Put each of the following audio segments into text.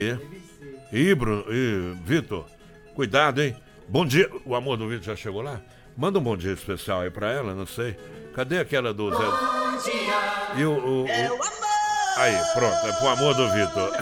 Vitor, cuidado, hein? Bom dia. O amor do Vitor já chegou lá? Manda um bom dia especial aí pra ela, não sei. Cadê aquela do Zé? Bom dia. E o... Aí, pronto, é pro amor do Vitor.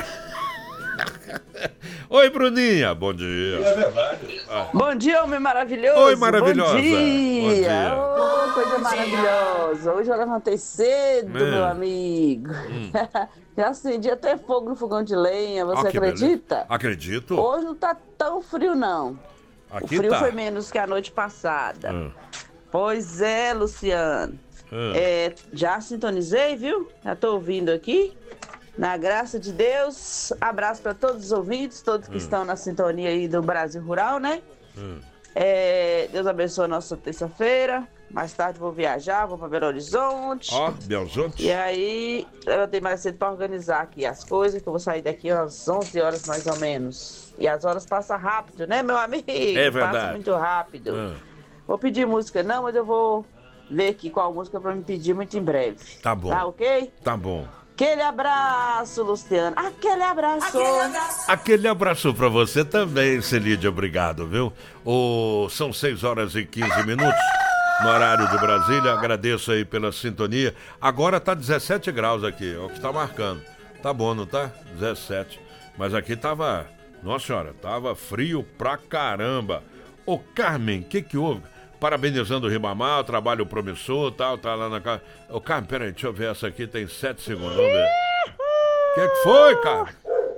Oi, Bruninha, bom dia. É verdade. Bom dia, homem maravilhoso. Oi, maravilhosa. Bom dia. Bom dia. Oh, coisa maravilhosa. Hoje eu levantei cedo, meu amigo. Já acendi até fogo no fogão de lenha, você acredita? Beleza. Acredito. Hoje não tá tão frio, não. Aqui o frio tá. foi menos que a noite passada. Pois é, Luciano. Já sintonizei, viu? Já tô ouvindo aqui. Na graça de Deus, abraço para todos os ouvintes, todos que estão na sintonia aí do Brasil Rural, né? Deus abençoe a nossa terça-feira. Mais tarde vou viajar, vou para Belo Horizonte. Belo Horizonte. E aí, eu tenho mais cedo para organizar aqui as coisas, que eu vou sair daqui às 11 horas mais ou menos. E as horas passam rápido, né, meu amigo? É verdade. Passa muito rápido. Vou pedir música não, mas eu vou ver aqui qual música para me pedir muito em breve. Tá bom. Tá ok? Tá bom. Aquele abraço, Luciano. Aquele abraço. Aquele abraço pra você também, Celídia. Obrigado, viu? São 6 horas e 15 minutos no horário de Brasília. Agradeço aí pela sintonia. Agora tá 17 graus aqui, é o que tá marcando. Tá bom, não tá? 17. Mas aqui tava... Nossa senhora, tava frio pra caramba. Ô, Carmen, o que houve? Parabenizando o Ribamar, o trabalho promissor, tal, tá lá na casa. Ô, Carmen, peraí, deixa eu ver essa aqui, tem 7 segundos, vamos ver. O que foi, Carmen?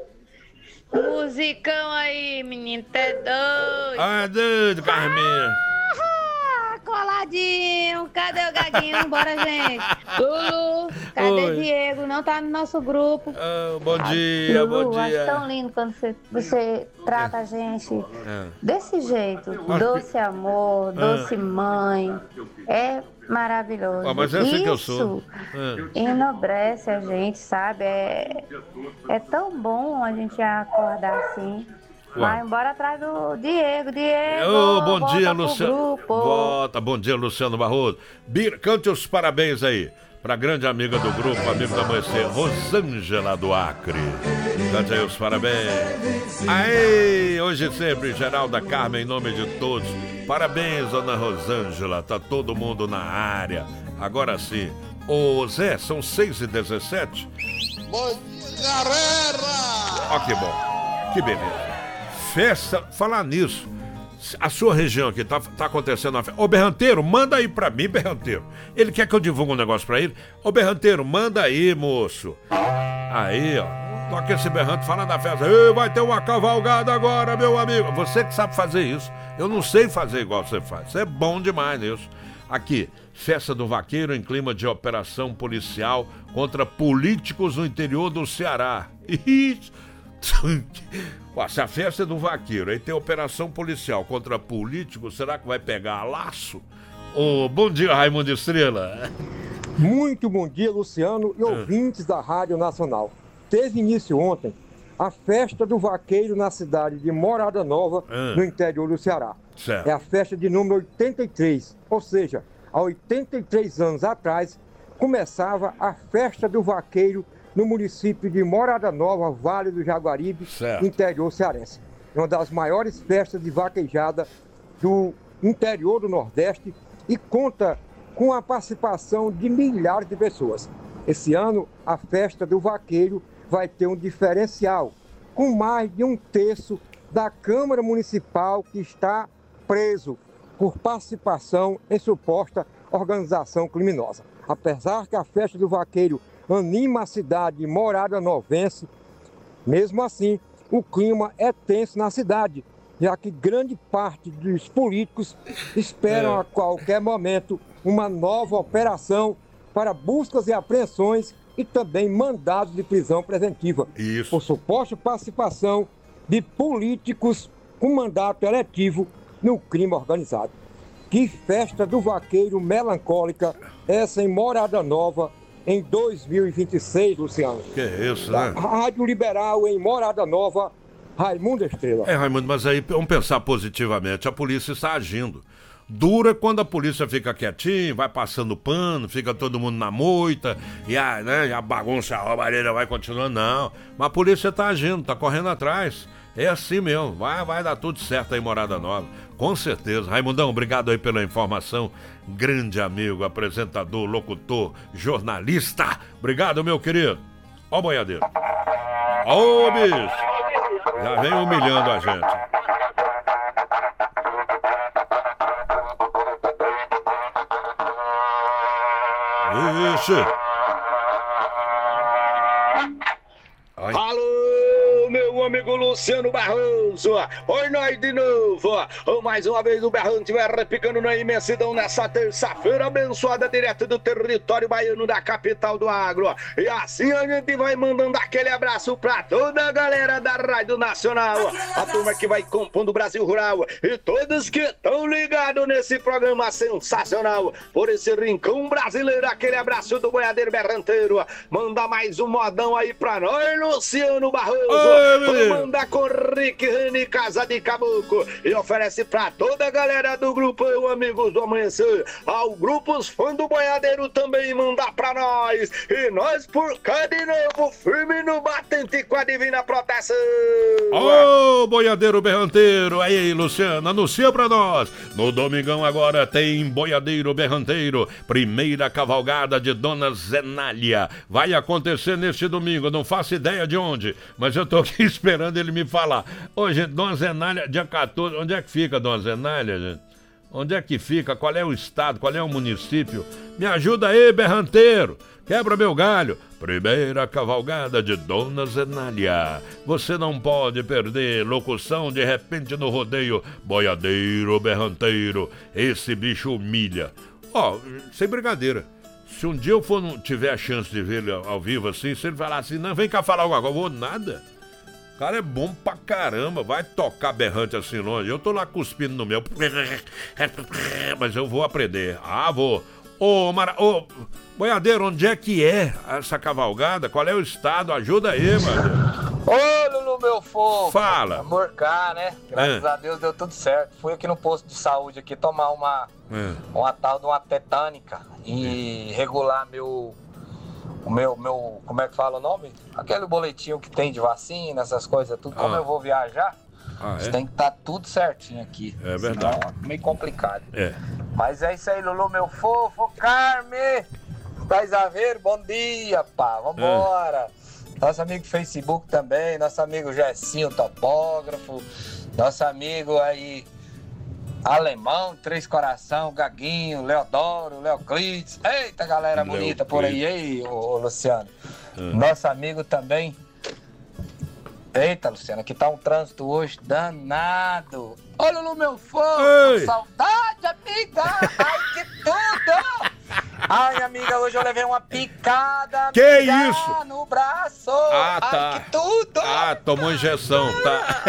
Musicão aí, menino, tá doido. Ah, doido, Carminha. Coladinho, cadê o Gaguinho? Bora, gente. Lulu, cadê Oi. Diego? Não tá no nosso grupo. Bom dia, Lulu, bom acho dia. tão lindo quando você trata a gente desse jeito. Doce amor, doce mãe. É maravilhoso. Mas é assim que eu sou. Enobrece a gente, sabe? É tão bom a gente acordar assim. Vai embora atrás do Diego. Bom dia, volta Luciano. Volta, bom dia, Luciano Barroso. Cante os parabéns aí pra grande amiga do grupo, amigo da Amanhecer, Rosângela do Acre. Cante aí os parabéns. Aí, hoje e sempre, Geralda Carmen, em nome de todos. Parabéns, dona Rosângela, tá todo mundo na área. Agora sim. Ô, Zé, são 6h17. Bom dia, galera! Ó, que bom, que beleza. Festa, falar nisso, a sua região aqui tá acontecendo uma festa. Ô, Berranteiro, manda aí pra mim, Berranteiro. Ele quer que eu divulgue um negócio pra ele. Ô, Berranteiro, manda aí, moço. Aí, ó, toca esse berrante, fala da festa. Ei, vai ter uma cavalgada agora, meu amigo. Você que sabe fazer isso. Eu não sei fazer igual você faz. Você é bom demais nisso. Aqui, festa do vaqueiro em clima de operação policial contra políticos no interior do Ceará. Isso. Se a festa é do vaqueiro, aí tem operação policial contra políticos, será que vai pegar laço? Bom dia, Raimundo Estrela. Muito bom dia, Luciano e ouvintes da Rádio Nacional. Teve início ontem a festa do vaqueiro na cidade de Morada Nova, no interior do Ceará. Certo. É a festa de número 83, ou seja, há 83 anos atrás, começava a festa do vaqueiro no município de Morada Nova, Vale do Jaguaribe, certo, interior cearense. É uma das maiores festas de vaquejada do interior do Nordeste e conta com a participação de milhares de pessoas. Esse ano, a festa do vaqueiro vai ter um diferencial, com mais de 1/3 da Câmara Municipal que está preso por participação em suposta organização criminosa. Apesar que a festa do vaqueiro anima a cidade de Morada Novense, mesmo assim, o clima é tenso na cidade, já que grande parte dos políticos esperam a qualquer momento uma nova operação para buscas e apreensões e também mandados de prisão preventiva. Isso. Por suposta participação de políticos com mandato eletivo no crime organizado. Que festa do vaqueiro melancólica essa em Morada Nova, em 2026, Luciano. Que isso, né? Rádio Liberal em Morada Nova, Raimundo Estrela. Raimundo, mas aí vamos pensar positivamente. A polícia está agindo. Dura quando a polícia fica quietinha, vai passando pano, fica todo mundo na moita, e a bagunça, a roubalheira vai continuando, não. Mas a polícia tá agindo, tá correndo atrás. É assim mesmo, vai dar tudo certo aí, Morada Nova. Com certeza. Raimundão, obrigado aí pela informação. Grande amigo, apresentador, locutor, jornalista. Obrigado, meu querido. Ó o boiadeiro. Ó, bicho. Já vem humilhando a gente. Ixi. Alô, meu amigo Luciano Barroso. Oi, nós de novo. Mais uma vez o Berrante vai repicando na imensidão nessa terça-feira abençoada, direto do território baiano da capital do agro. E assim a gente vai mandando aquele abraço pra toda a galera da Rádio Nacional, a turma que vai compondo o Brasil Rural e todos que estão ligados nesse programa sensacional por esse rincão brasileiro. Aquele abraço do boiadeiro berranteiro. Manda mais um modão aí pra nós, Luciano Barroso. Vamos mandar com Rick Rani Casa de Caboclo e oferece pra toda a galera do grupo Amigos do Amanhecer, ao grupo Os Fãs do Boiadeiro também mandar pra nós. E nós por cá de novo, firme no batente com a divina proteção. Ô, boiadeiro berranteiro, aí, Luciano, anuncia pra nós. No domingão agora tem boiadeiro berranteiro, primeira cavalgada de Dona Zenália. Vai acontecer neste domingo, não faço ideia de onde, mas eu tô aqui esperando ele me falar. Ô, gente, Dona Zenália, dia 14, onde é que fica Dona Zenália, gente? Onde é que fica? Qual é o estado? Qual é o município? Me ajuda aí, berranteiro. Quebra meu galho. Primeira cavalgada de Dona Zenália. Você não pode perder. Locução de repente no rodeio. Boiadeiro, berranteiro. Esse bicho humilha. Ó, sem brincadeira. Se um dia eu tiver a chance de ver ele ao vivo assim, se ele falar assim, não, vem cá falar alguma coisa, eu vou nada. O cara é bom pra caramba, vai tocar berrante assim longe. Eu tô lá cuspindo no meu. Mas eu vou aprender. Ah, vou. Ô, boiadeiro, onde é que é essa cavalgada? Qual é o estado? Ajuda aí, mano. Ô, Lulu, meu fofo. Fala. Amor cá, né? Graças a Deus deu tudo certo. Fui aqui no posto de saúde aqui tomar uma tal de uma tetânica e regular o meu, como é que fala o nome? Aquele boletim que tem de vacina, essas coisas, tudo. Como eu vou viajar, tem que estar tudo certinho aqui. É verdade. Senão é meio complicado. É. Mas é isso aí, Lulu, meu fofo. Carme! Tais a ver, bom dia, pá. Vambora. Nosso amigo Facebook também, nosso amigo Gessinho, topógrafo, nosso amigo aí, Alemão, Três Coração, Gaguinho, Leodoro, Leoclides. Eita, galera bonita por aí, ei, ô Luciano. Nosso amigo também. Eita, Luciano, aqui tá um trânsito hoje danado. Ô, Lulu, meu fofo, saudade, amiga. Ai, que tudo. Ai, amiga, hoje eu levei uma picada. Que isso? No braço. Ah, tá. Ai, que tudo. Ah, tomou injeção, tá.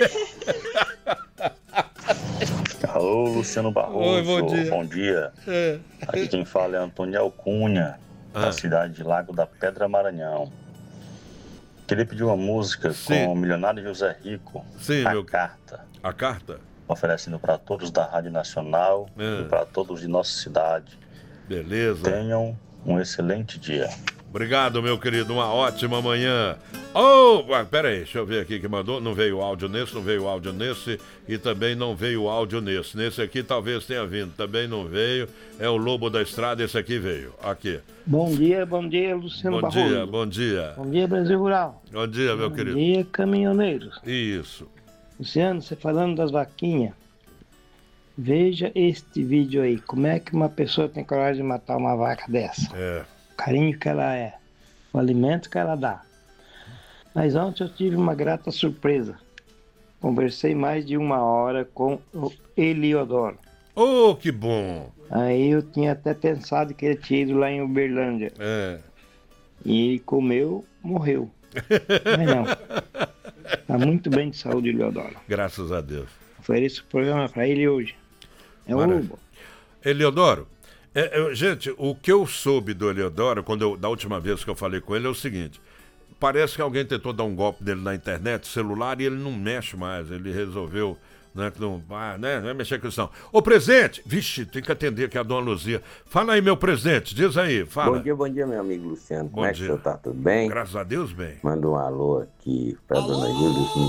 Alô, Luciano Barroso. Oi, bom dia. Bom dia. Aqui quem fala é Antônio Alcunha, da cidade de Lago da Pedra, Maranhão. Queria pedir uma música com o milionário José Rico. Sim, a Carta. A Carta? Oferecendo para todos da Rádio Nacional e para todos de nossa cidade. Beleza. Tenham um excelente dia. Obrigado, meu querido. Uma ótima manhã. Oh, pera aí, deixa eu ver aqui que mandou. Não veio áudio nesse, não veio áudio nesse e também não veio áudio nesse. Nesse aqui talvez tenha vindo, também não veio. É o Lobo da Estrada, esse aqui veio. Aqui. Bom dia, Luciano Barroso. Bom dia, bom dia. Bom dia, Brasil Rural. Bom dia, meu querido. Bom dia, caminhoneiros. Isso. Luciano, você falando das vaquinhas, veja este vídeo aí. Como é que uma pessoa tem coragem de matar uma vaca dessa? O carinho que ela é, o alimento que ela dá. Mas ontem eu tive uma grata surpresa. Conversei mais de 1 hora com o Eliodoro. Oh, que bom! Aí eu tinha até pensado que ele tinha ido lá em Uberlândia. E ele comeu, morreu. Mas não. Tá muito bem de saúde, Eliodoro. Graças a Deus. Ofereço o programa para ele hoje. É o Lobo. Eliodoro, gente, o que eu soube do Eliodoro, da última vez que eu falei com ele, é o seguinte. Parece que alguém tentou dar um golpe dele na internet, celular, e ele não mexe mais. Ele resolveu né? Que não vai mexer com isso não. Ô, presidente, vixe, tem que atender aqui a dona Luzia. Fala aí, meu presidente, diz aí, fala. Bom dia, meu amigo Luciano. Bom Como é que o senhor tá? Tudo bem? Graças a Deus, bem. Manda um alô aqui pra dona Júlia,